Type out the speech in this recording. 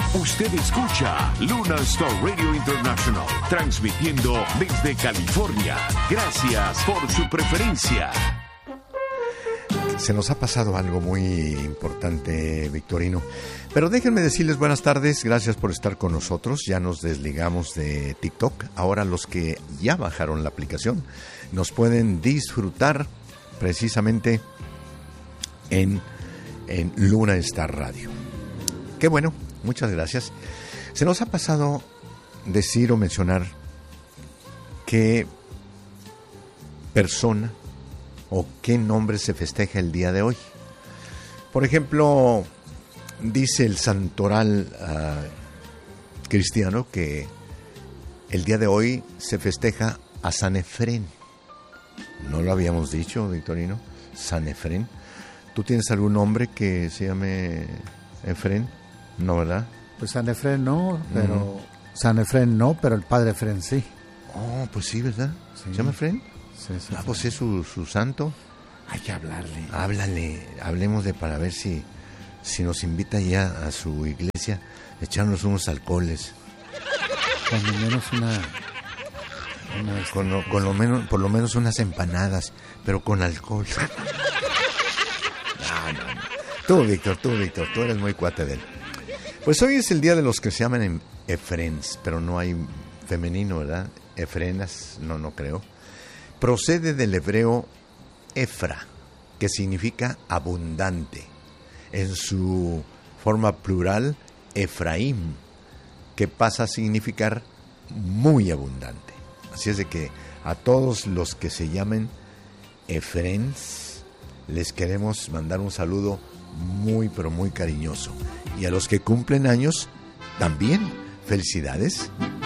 Usted escucha Luna Star Radio International, transmitiendo desde California. Gracias por su preferencia. Se nos ha pasado algo muy importante, Victorino. Pero déjenme decirles buenas tardes, gracias por estar con nosotros. Ya nos desligamos de TikTok. Ahora los que ya bajaron la aplicación nos pueden disfrutar precisamente en Luna Star Radio. Qué bueno, muchas gracias. Se nos ha pasado decir o mencionar qué persona o qué nombre se festeja el día de hoy. Por ejemplo, dice el santoral cristiano que el día de hoy se festeja a San Efrén. ¿No lo habíamos dicho, Victorino? San Efrén. ¿Tú tienes algún nombre que se llame Efrén? No, ¿verdad? Pues San Efrén no, pero San Efrén no, pero el padre Efrén sí. Oh, pues sí, ¿verdad? Sí. ¿Se llama Efrén? Sí, sí, Ah, pues es su santo. hay que hablarle. Hablemos para ver si nos invita ya a su iglesia, echarnos unos alcoholes. Cuando menos Por lo menos unas empanadas, pero con alcohol. No. Tú, Víctor, tú eres muy cuate de él. Pues hoy es el día de los que se llaman Efrens, pero no hay femenino, ¿verdad? Efrenas, no creo. Procede del hebreo Efra, que significa abundante. En su forma plural, Efraim, que pasa a significar muy abundante. Así es de que a todos los que se llamen Efrens, les queremos mandar un saludo muy, pero muy cariñoso. Y a los que cumplen años, también, felicidades.